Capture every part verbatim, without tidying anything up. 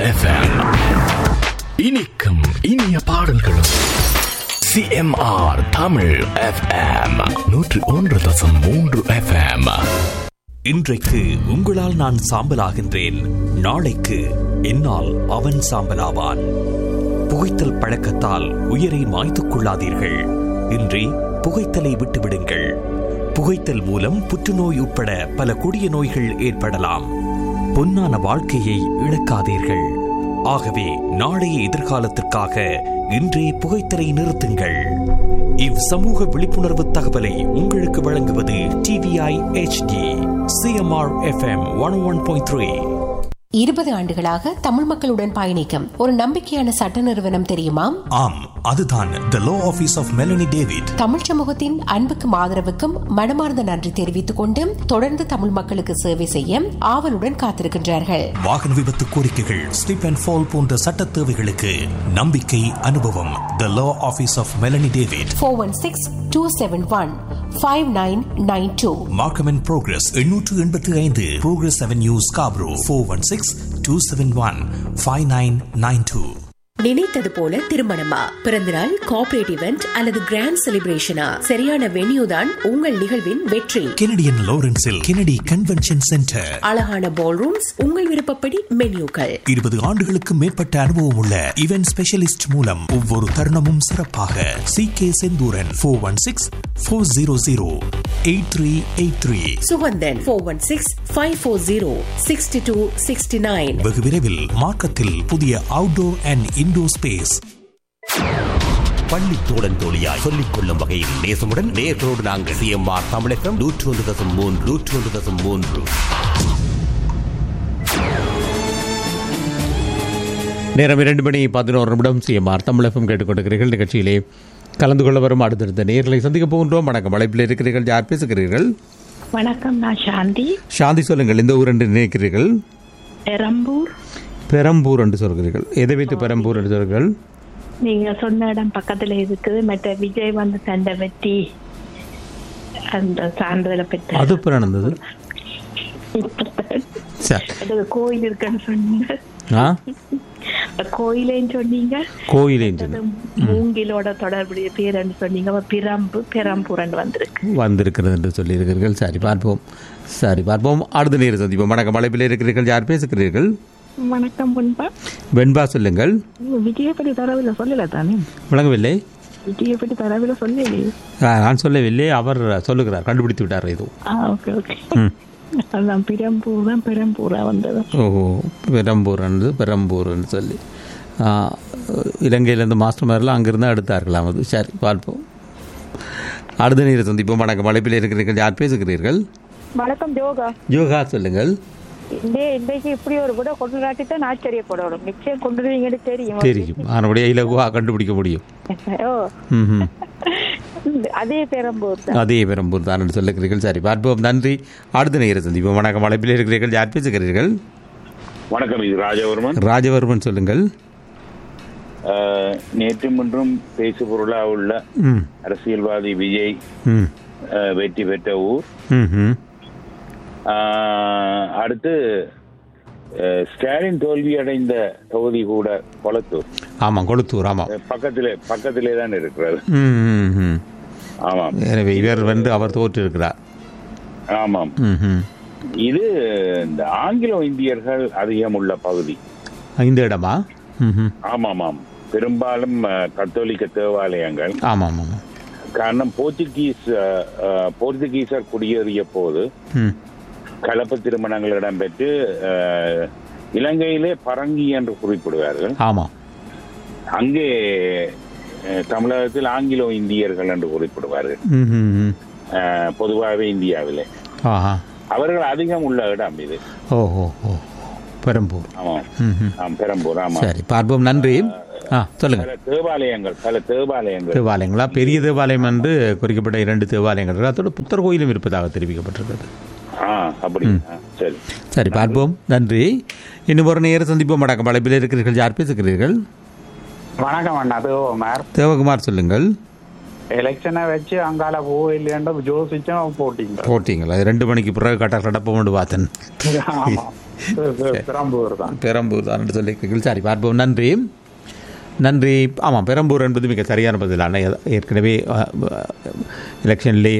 FM. இனிக்கும் இனிய பாடல்களும். சிஎம்ஆர் தமிழ் எஃப்எம் நூற்று ஒன்று தசம் மூன்று எஃப்எம். இன்றைக்கு உங்களால் நான் சாம்பலாகின்றேன், நாளைக்கு என்னால் அவன் சாம்பலாவான். புகைத்தல் பழக்கத்தால் உயிரை மாய்த்துக் கொள்ளாதீர்கள். இன்றே புகைத்தலை விட்டுவிடுங்கள். புகைத்தல் மூலம் புற்றுநோய் உட்பட பல கொடிய நோய்கள் ஏற்படலாம். பொன்னான வாழ்க்கையை இழக்காதீர்கள். ஆகவே நாளைய எதிர்காலத்திற்காக இன்றே புகைத்தலை நிறுத்துங்கள். இவ் சமூக விழிப்புணர்வு தகவலை உங்களுக்கு வழங்குவது TVI HD CMR FM one one point three. இருபது ஆண்டுகளாக தமிழ் மக்களுடன் பயணிக்கும் ஒரு நம்பிக்கையான சட்ட நிறுவனம் தெரியுமா? ஆம், அதுதான் தி லா office of Melanie David. Tamil சமூகத்தின் அன்புக்கும் ஆதரவுக்கும் மனமார்ந்த நன்றி தெரிவித்துக் கொண்டு தொடர்ந்து தமிழ் மக்களுக்கு சேவை செய்ய ஆவலுடன் காத்திருக்கின்றார்கள். வாகன விபத்து கோரிக்கைகள், ஸ்லிப் அண்ட் ஃபால் போன்ற சட்ட தேவைகளுக்கு நம்பிக்கை, அனுபவம். தி லா office of Melanie David. Four one six two seven one five nine nine two. Markham and progress எண்ணூற்று எண்பத்தி ஐந்து progress avenue Scarborough. Four one six two seven one five nine nine two. நினைத்தது போல திருமணமா, பிறந்தநாள், கார்ப்பரேட் இவெண்ட் அல்லது grand செலிப்ரேஷனா? சரியான venue தான் உங்கள் நிகழ்வின் வெற்றி. Canadian லாரன்ஸில் Kennedy convention centre. அழகான பால் ரூம்ஸ், உங்கள் விருப்பப்படி மென்யூக்கள். இருபது ஆண்டுகளுக்கு மேற்பட்ட அனுபவம் உள்ள இவென்ட் ஸ்பெஷலிஸ்ட் மூலம் ஒவ்வொரு தருணமும் சிறப்பாக. C K Senthuran. Four one six four zero zero eight three eight three. Suganthan. Four one six five four zero sixty two sixty nine. வெகு விரைவில் மார்க்கத்தில் புதிய அவுட்டோர் அண்ட் இன்டோர் ஸ்பேஸ். பள்ளி தோழன் தோழியாய் சொல்லிக் கொள்ளும் வகையில் நேசமுடன் நேர்களோடு நாங்கள் சிஎம்ஆர் தமிழகம் நூற்று ஒன்று தசம் மூன்று நூற்று ஒன்று தசம் மூன்று. நேரம் இரண்டு மணி பதினோரு நிமிடம். சிஎம்ஆர் தமிழகம் கேட்டுக்கொண்டிருக்கிறீர்கள். நிகழ்ச்சியிலே கலந்து கொள்ள வரும் அடுத்தடுத்த நேர்களை சந்திக்க போகின்றோம். வணக்கம், அழைப்பில் இருக்கிறீர்கள். யார் பேசுகிறீர்கள்? வணக்கம், நான் சாந்தி. சாந்தி, சொல்லுங்கள். இந்த ஊர் என்று நினைக்கிறீர்கள்? பெரம்பூர். பெரம்பூர் என்று சொல்கிறீர்கள். எதை வைத்து பெரம்பூர் என்று சொல்கிறீர்கள்? நீங்க சொன்ன இடம் பக்கத்துல இருக்குது. மற்ற விஜய் வந்து சண்டை வெட்டி அந்த சான்றிதழை பெற்ற அது பிறந்தது கோயில் இருக்குன்னு சொன்னீங்க. கோயிலேன்னு சொன்னீங்க. கோயிலேன்னு மூங்கிலோட தொடர்புடைய பேரன்னு சொன்னீங்க. பிரம்பு பெரம்பூர் வந்திருக்கு வந்திருக்கிறது என்று சொல்லி இருக்கிறீர்கள். சரி, பார்ப்போம். சரி, பார்ப்போம். அடுத்த நேரம் சந்திப்போம். வணக்கம், அழைப்பில் இருக்கிறீர்கள். யார் பேசுகிறீர்கள்? வணக்கம், வெண்பா. வெண்பா, சொல்லுங்கள். விஜயை பற்றி தரவில்லை சொல்லல தானே? விளங்கவில்லை. விஜயை பற்றி தரவில்லை சொல்லவே. நான் சொல்லவில்லை, அவர் சொல்லுகிறார். கண்டுபிடித்து விட்டார். இது ஓகே ஓகே. அதான் பெரம்பூர் தான் பெரம்பூரா வந்தது. ஓஹோ, பெரம்பூர் என்று பெரம்பூர்னு சொல்லி இலங்கையிலேருந்து மாஸ்டர் மாதிரிலாம் அங்கிருந்து எடுத்தார்களாம். அது சரி, பார்ப்போம். அடுத்த நேரம் சந்திப்போம். வணக்கம், அழைப்பில் இருக்கிறீர்கள். யார் பேசுகிறீர்கள்? வணக்கம், யோகா. யோகா, சொல்லுங்கள். இன்றைக்கு இப்படி ஒரு கூட கொண்டு காட்டித்தான் ஆச்சரியப்படணும். நிச்சயம் கொண்டு தெரியும் தெரியும் அதனுடைய இலகுவா கண்டுபிடிக்க முடியும். அதே பெரம்பூர் அதே பெரம்பூர் தான் என்று சொல்லுகிறீர்கள். சரி, பார்ப்போம். நன்றி. அடுத்த நேரம் சந்திப்போம். வணக்கம், அழைப்பில் இருக்கிறீர்கள். யார் பேசுகிறீர்கள்? வணக்கம், இது ராஜவர்மன். ராஜவர்மன், சொல்லுங்கள். நேற்று முன்றும் பேசு பொருளா உள்ள அரசியல்வாதி விஜய் வெற்றி பெற்ற ஊர். அடுத்து ஸ்டாலின் தோல்வி அடைந்த தொகுதி கூட கொளத்தூர். ஆமாம், கொளத்தூர். ஆமாம், பக்கத்திலே பக்கத்திலே தான் இருக்கிறது. ஆமாம், எனவே இவர் வந்து அவர் தோற்று இருக்கிறார். ஆமாம், இது இந்த ஆங்கிலோ இந்தியர்கள் அதிகம் உள்ள பகுதி. இந்த இடமா? ஆமாம் ஆமாம், பெரும்பாலும் கத்தோலிக்க தேவாலயங்கள். ஆமாம் ஆமாம். காரணம், போர்ச்சுகீஸ் போர்ச்சுகீசர் குடியேறிய போது கலப்பு திருமணங்கள் இடம்பெற்று இலங்கையிலே பரங்கி என்று குறிப்பிடுவார்கள். ஆமாம், அங்கே தமிழகத்தில் ஆங்கிலோ இந்தியர்கள் என்று குறிப்பிடுவார்கள். பொதுவாகவே இந்தியாவிலே அவர்கள் அதிகம் உள்ள இடம் இது. ஓஹோ, பெரம்பூர். ஆமாம், பெரம்பூர். ஆமாம், சரி, பார்ப்போம். நன்றி. சொல்லுங்க. தேவாலயங்கள், பல தேவாலயங்கள். தேவாலயங்களா? பெரிய தேவாலயம் என்று குறிக்கப்பட்ட இரண்டு தேவாலயங்கள், அதோட புத்தர் கோயிலும் இருப்பதாக தெரிவிக்கப்பட்டிருக்கிறது. சரி சரி, பார்ப்போம். நன்றி. இன்னும் ஒரு நேரம் சந்திப்போம். வணக்கம், அழைப்பில் இருக்கிறீர்கள். யார் பேசுகிறீர்கள்? வணக்கம் அண்ணா, தேவகுமார். தேவகுமார், சொல்லுங்கள். எலெக்ஷனை வச்சு அங்கால போயில்லையோ ஜோசிச்சும் போட்டிங்க போட்டிங்களா? ரெண்டு மணிக்கு பிறகு கட்ட கடப்ப கொண்டு பார்த்தேன். பெரம்பூர் தான் பெரம்பூர் தான் என்று சொல்லியிருக்கிறீர்கள். சரி, பார்ப்போம். நன்றி நன்றி. ஆமாம், பெரம்பூர் என்பது மிக சரியான பதிலான. ஏற்கனவே எலெக்ஷனிலே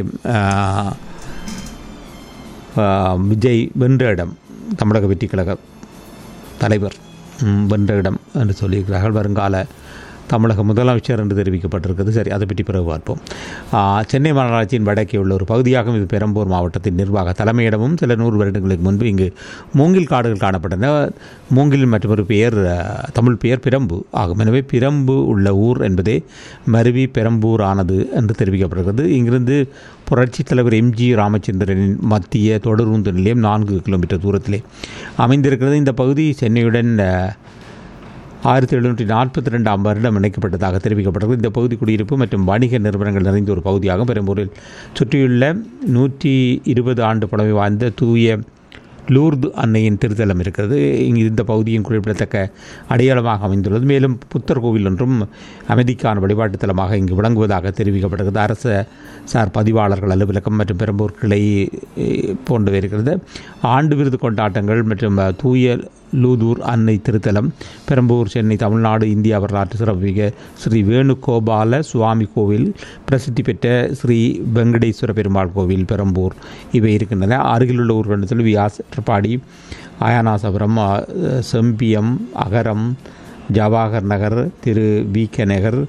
விஜய் வென்ற இடம், தமிழக வெற்றி கழக தலைவர் வென்ற இடம் என்று சொல்லியிருக்கிறார்கள். வருங்கால தமிழக முதலமைச்சர் என்று தெரிவிக்கப்பட்டிருக்கிறது. சரி, அதை பற்றி பிறகு பார்ப்போம். சென்னை மாநகராட்சியின் வடக்கே உள்ள ஒரு பகுதியாகவும் இது பெரம்பூர் மாவட்டத்தின் நிர்வாக தலைமையிடமும் சில நூறு வருடங்களுக்கு முன்பு இங்கு மூங்கில் காடுகள் காணப்பட்டன. மூங்கில் மற்றொரு பெயர், தமிழ் பெயர் பிரம்பு ஆகும். எனவே பிரம்பு உள்ள ஊர் என்பதே மருவி பெரம்பூர் ஆனது என்று தெரிவிக்கப்படுகிறது. இங்கிருந்து புரட்சித் தலைவர் எம் ஜி ராமச்சந்திரனின் மத்திய தொடருந்து நிலையம் நான்கு கிலோமீட்டர் தூரத்திலே அமைந்திருக்கிறது. இந்த பகுதி சென்னையுடன் ஆயிரத்தி எழுநூற்றி நாற்பத்தி ரெண்டாம் வருடம் இணைக்கப்பட்டதாக தெரிவிக்கப்பட்டது. இந்த பகுதி குடியிருப்பு மற்றும் வணிக நிறுவனங்கள் நிறைந்த ஒரு பகுதியாகும். பெரம்பூரில் சுற்றியுள்ள நூற்றி இருபது ஆண்டு பழமை வாய்ந்த தூய லூர்து அன்னையின் திருத்தலம் இருக்கிறது. இங்கு இந்த பகுதியின் குறிப்பிடத்தக்க அடையாளமாக அமைந்துள்ளது. மேலும் புத்தர் கோவில் ஒன்றும் அமைதிக்கான வழிபாட்டு தலமாக இங்கு விளங்குவதாக தெரிவிக்கப்படுகிறது. அரச சார் பதிவாளர்கள் அலுவலகம் மற்றும் பெரம்பூர் கிளை போன்றவை இருக்கிறது. ஆண்டு விருது கொண்டாட்டங்கள் மற்றும் தூய லூதூர் அன்னை திருத்தலம் பெரம்பூர், சென்னை, தமிழ்நாடு, இந்தியா வரலாற்று சிறப்புமிக ஸ்ரீ வேணுகோபால சுவாமி கோவில், பிரசித்தி பெற்ற ஸ்ரீ வெங்கடேஸ்வர பெருமாள் கோவில் பெரம்பூர் இவை இருக்கின்றன. அருகிலுள்ள ஊர்கள் வியாசப்பாடி, ஆயானாசபுரம், செம்பியம், அகரம், ஜவாகர் நகர், திரு வி கே நகர்,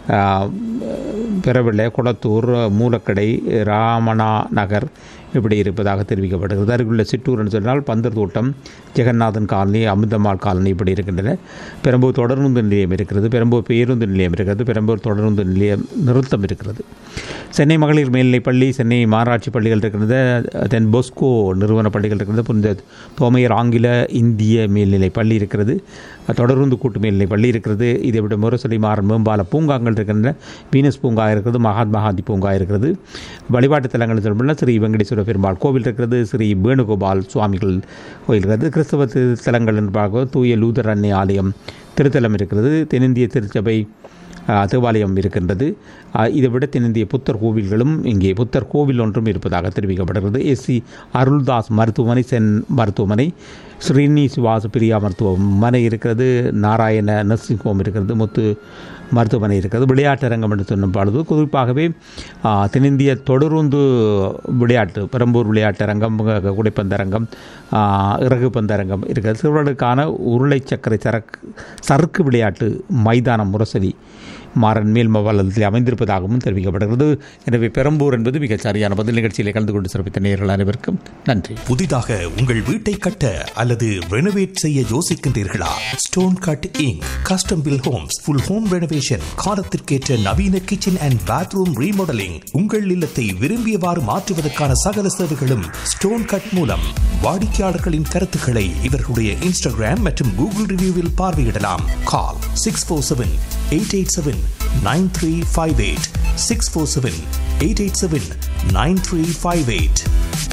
பெரவிளை, குளத்தூர், மூலக்கடை, ராமணா நகர் இப்படி இருப்பதாக தெரிவிக்கப்படுகிறது. அருகுள்ள சிற்றூர் என்று சொன்னால் பந்தர் தோட்டம், ஜெகநாதன் காலனி, அமிர்தம்மாள் காலனி இப்படி இருக்கின்றன. பெரம்பூர் தொடருந்து நிலையம் இருக்கிறது. பெரம்பூர் பேருந்து நிலையம் இருக்கிறது. பெரம்பூர் தொடருந்து நிலையம் நிறுத்தம் இருக்கிறது. சென்னை மகளிர் மேல்நிலைப் பள்ளி, சென்னை மாநகராட்சி பள்ளிகள் இருக்கிறது. தென் போஸ்கோ நிறுவன பள்ளிகள் இருக்கிறது. புனித தோமையர் ஆங்கில இந்திய மேல்நிலை பள்ளி இருக்கிறது. தொடருந்து கூட்டு மேல்நிலை பள்ளி இருக்கிறது. இதை விட முரசொலி மாறன் மேம்பால பூங்காங்கள் இருக்கின்றன. வீனஸ் பூங்கா இருக்கிறது. மகாத்மா காந்தி பூங்கா இருக்கிறது. வழிபாட்டு தலங்கள் சொல்ல ஸ்ரீ வெங்கடேஸ்வர பெருமாள் கோவில் இருக்கிறது. ஸ்ரீ வேணுகோபால் சுவாமிகள் கோயில் இருக்கிறது. கிறிஸ்தவ திருத்தலங்கள் என்று பார்க்க தூய லூதர் அன்னை ஆலயம் திருத்தலம் இருக்கிறது. தென்னிந்திய திருச்சபை தேவாலயம் இருக்கின்றது. இதை விட தென்னிந்திய புத்தர் கோவில்களும் இங்கே புத்தர் கோவில் ஒன்றும் இருப்பதாக தெரிவிக்கப்படுகிறது. எஸ் சி அருள்தாஸ் மருத்துவமனை, சென் மருத்துவமனை, ஸ்ரீனிவாச பிரியா மருத்துவமனை இருக்கிறது. நாராயண நர்சிங் ஹோம் இருக்கிறது. முத்து மருத்துவமனை இருக்கிறது. விளையாட்டரங்கம் என்று சொன்ன பொழுது குறிப்பாகவே தென்னிந்திய தொடருந்து விளையாட்டு பெரம்பூர் விளையாட்டரங்கம், குடைப்பந்தரங்கம், இறகு பந்தரங்கம் இருக்கிறது. சிறுவர்களுக்கான உருளை சக்கரை சரக்கு சறுக்கு விளையாட்டு மைதானம் முரசொலி மாறன் மேல் மாவட்டத்தில் அமைந்திருப்பதாகவும் தெரிவிக்கப்படுகிறது. எனவே பெரம்பூர் என்பது மிக சரியான பதில். நிகழ்ச்சியில் கலந்து கொண்டு சிறப்பித்த நேயர்கள் அனைவருக்கும் நன்றி. புதிதாக உங்கள் வீட்டை கட்ட அல்லது ரெனோவேட் செய்ய யோசிக்கின்றீர்களா? Stone cut ink custom bill Holmes full home renovation, காலத்திற்கேற்ற நவீன கிச்சன் அண்ட் பாத்ரூம் ரீமாடலிங், உங்கள் இல்லத்தை விரும்பியவாறு மாற்றுவதற்கான சகல சேவைகளும் ஸ்டோன் கட் மூலம். வாடிக்கையாளர்களின் கருத்துக்களை இவர்களுடைய இன்ஸ்டாகிராம் மற்றும் கூகுள் ரிவ்யூவில் பார்வையிடலாம். கால் six four seven eight eight seven nine three five eight six four seven eight eight seven nine three five eight.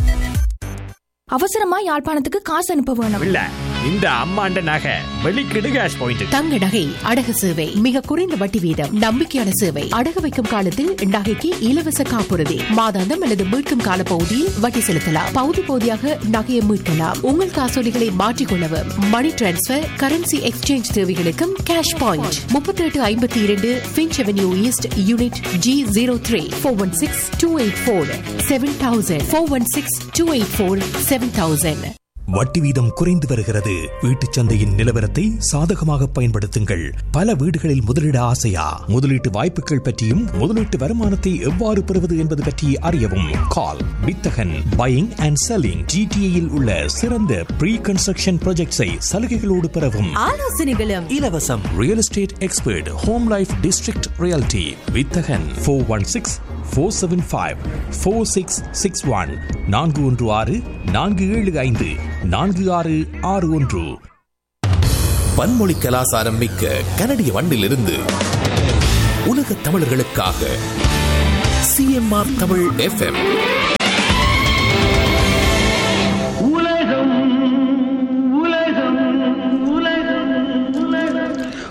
அவசரமா யாழ்ப்பாணத்துக்கு காசு அனுப்ப வேணும். இல்ல, இந்த அம்மாண்ட நகை வெளிக்கிடு கேஷ் பாயிண்ட். தங்க நகை அடகு சேவை மிக குறைந்த வட்டி வீதம், நம்பிக்கையான சேவை. அடகு வைக்கும் காலத்தில் நகைக்கு இலவச காப்புறுதி, மாதாந்தம் அல்லது மீட்கும் கால பகுதியில் வட்டி செலுத்தலாம். பகுதி பகுதியாக நகையை மீட்கலாம். உங்கள் காசோலிகளை மாற்றிக்கொள்ளவும், மணி டிரான்ஸ்பர், கரன்சி எக்ஸ்சேஞ்ச் தேவைகளுக்கும் கேஷ் பாயிண்ட். முப்பத்தி எட்டு ஐம்பத்தி இரண்டு pinch avenue east unit G zero three four one six two eight four seven thousand four one six two eight four seven thousand. வட்டி வீதம் குறைந்து வருகிறது. வீட்டுச் சந்தையின் நிலவரத்தை சாதகமாக பயன்படுத்துங்கள். பல வீடுகளில் முதலீடு ஆசையா? முதலீட்டு வாய்ப்புகள் பற்றியும் முதலீட்டு வருமானத்தை எவ்வாறு பெறுவது என்பது பற்றி அறியவும். கால் வித்தகன் பையிங் அண்ட் செல்லிங். ஜிடிஏயில் உள்ள சிறந்த ப்ரீ கன்ஸ்ட்ரக்ஷன் ப்ராஜெக்ட்ஸை சலுகைகளோடு பெறவும். ஆலோசனைகளும் இலவசம். Real estate expert home life district reality வித்தகன் four one six four seven five four six six one நான்கு ஒன்று ஆறு நான்கு ஏழு ஐந்து நான்கு ஆறு ஆறு ஒன்று. பன்மொழி கலாசாரம் மிக்க கனடிய மண்ணிலிருந்து உலக தமிழர்களுக்காக சிஎம்ஆர் தமிழ் எஃப்எம்.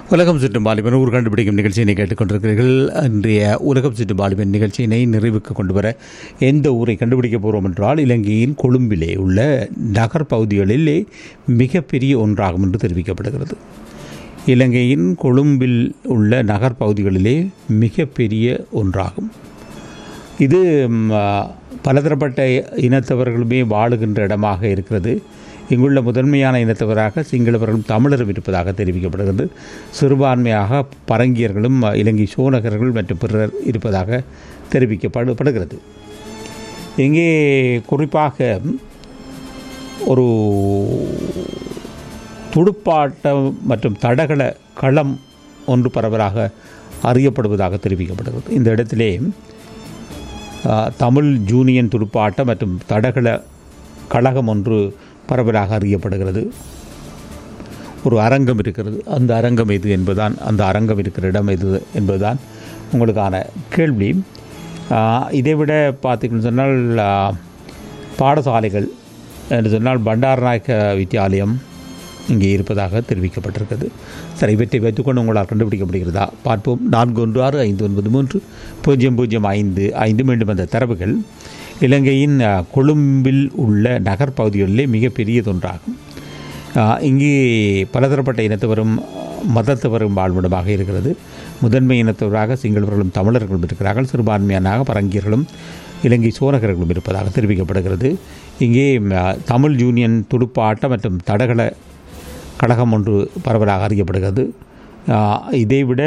உலகம் சுற்றும் வாலிபன் ஊர் கண்டுபிடிக்கும் நிகழ்ச்சியினை கேட்டுக்கொண்டிருக்கிறீர்கள். இன்றைய உலகம் சுற்றும் வாலிபன் நிகழ்ச்சியினை நிறைவுக்கு கொண்டு வர எந்த ஊரை கண்டுபிடிக்க போகிறோம் என்றால் இலங்கையின் கொழும்பிலே உள்ள நகர் பகுதிகளிலே மிகப்பெரிய ஒன்றாகும் என்று தெரிவிக்கப்படுகிறது. இலங்கையின் கொழும்பில் உள்ள நகர் பகுதிகளிலே மிகப்பெரிய ஒன்றாகும். இது பலதரப்பட்ட இனத்தவர்களுமே வாழுகின்ற இடமாக இருக்கிறது. இங்குள்ள முதன்மையான இனத்தவராக சிங்களவர்களும் தமிழரும் இருப்பதாக தெரிவிக்கப்படுகிறது. சிறுபான்மையாக பரங்கியர்களும் இலங்கை சோனகர்கள் மற்றும் பிறர் இருப்பதாக தெரிவிக்கப்படுகிறது. இங்கே குறிப்பாக ஒரு துடுப்பாட்டம் மற்றும் தடகள களம் ஒன்று பரவலாக அறியப்படுவதாக தெரிவிக்கப்படுகிறது. இந்த இடத்திலே தமிழ் ஜூனியன் துடுப்பாட்டம் மற்றும் தடகள கழகம் ஒன்று பரவலாக அறியப்படுகிறது. ஒரு அரங்கம் இருக்கிறது. அந்த அரங்கம் எது என்பதுதான், அந்த அரங்கம் இருக்கிற இடம் எது என்பதுதான் உங்களுக்கான கேள்வி. இதைவிட பார்த்திங்கன்னு சொன்னால் பாடசாலைகள் என்று சொன்னால் பண்டாரநாயக்க வித்தியாலயம் இங்கே இருப்பதாக தெரிவிக்கப்பட்டிருக்கிறது. சரி, இவற்றை வைத்துக்கொண்டு உங்களால் கண்டுபிடிக்கப்படுகிறதா பார்ப்போம். நான்கு ஒன்று ஆறு ஐந்து ஒன்பது மூன்று பூஜ்ஜியம் பூஜ்ஜியம் ஐந்து ஐந்து மீண்டும் அந்த தரவுகள் இலங்கையின் கொழும்பில் உள்ள நகர்ப்பகுதிகளிலே மிகப்பெரியதொன்றாகும். இங்கே பலதரப்பட்ட இனத்தவரும் மதத்தவரும் வாழ்விடமாக இருக்கிறது. முதன்மை இனத்தவராக சிங்களவர்களும் தமிழர்களும் இருக்கிறார்கள். சிறுபான்மையானாக பரங்கியர்களும் இலங்கை சோனகர்களும் இருப்பதாக தெரிவிக்கப்படுகிறது. இங்கே தமிழ் யூனியன் துடுப்பாட்ட மற்றும் தடகள கழகம் ஒன்று பரவலாக அறியப்படுகிறது. இதைவிட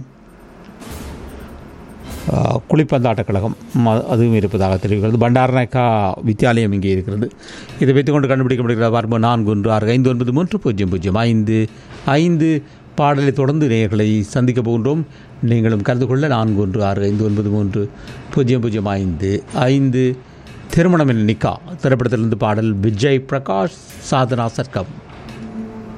குளிப்பந்தாட்ட கழகம் அதுவும் இருப்பதாக தெரிவிக்கிறது. பண்டாரநாயக்கா வித்தியாலயம் இங்கே இருக்கிறது. இதை வைத்துக்கொண்டு கண்டுபிடிக்கப்படுகிறது. பார்ப்போம். நான்கு ஒன்று ஆறு ஐந்து ஒன்பது மூன்று பூஜ்ஜியம் பூஜ்ஜியம் ஐந்து ஐந்து பாடலை தொடர்ந்து நேயர்களை சந்திக்க போகின்றோம். நீங்களும் கலந்து கொள்ள நான்கு ஒன்று ஆறு ஐந்து ஒன்பது மூன்று பூஜ்ஜியம் பூஜ்ஜியம் ஐந்து ஐந்து. திருமணம் என் நிக்கா திரைப்படத்திலிருந்து பாடல் விஜய் பிரகாஷ் சாதனா சர்க்கம்.